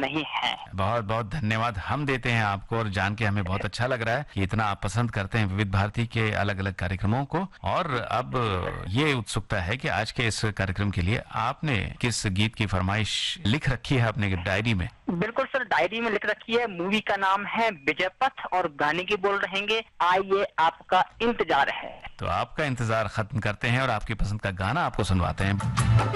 नहीं है। बहुत बहुत धन्यवाद हम देते हैं आपको, और जान के हमें बहुत अच्छा लग रहा है कि इतना आप पसंद करते हैं विविध भारती के अलग अलग कार्यक्रमों को। और अब ये उत्सुकता है कि आज के इस कार्यक्रम के लिए आपने किस गीत की फरमाइश लिख रखी है अपने डायरी में? बिल्कुल सर, डायरी में लिख रखी है। मूवी का नाम है विजय पथ और गाने की बोल रहेंगे आइए आपका इंतजार है। तो आपका इंतजार खत्म करते हैं और आपकी पसंद का गाना आपको सुनवाते हैं।